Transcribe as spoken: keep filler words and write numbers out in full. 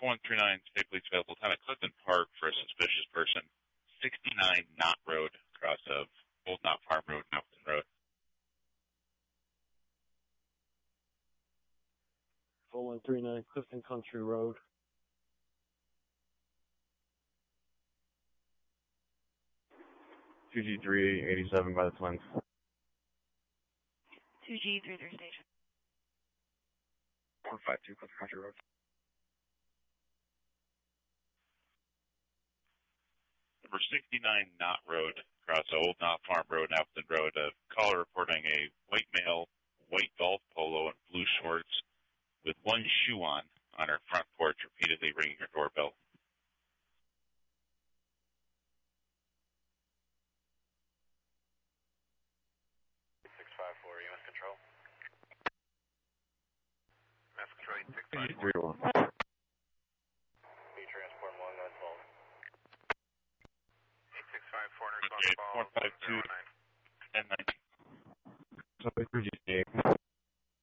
four one three nine, state police available. Time at Clifton Park for a suspicious person. sixty-nine Knott Road, across of Old Knott Farm Road and Upton Road. four one three nine, Clifton Country Road. two G three eighty-seven by the Twins. two G three three station. one five two Clifton Country Road. Number sixty-nine Knott Road, across Old Knott Farm Road and Upton Road. A caller reporting a white male, white golf polo and blue shorts with one shoe on on her front porch, repeatedly ringing her doorbell. six five four, U S Control. Mass Control, six five four. three one. B Transport one, that's all. eight six five four, response Okay, call, four five two, ten nineteen. Subway three G.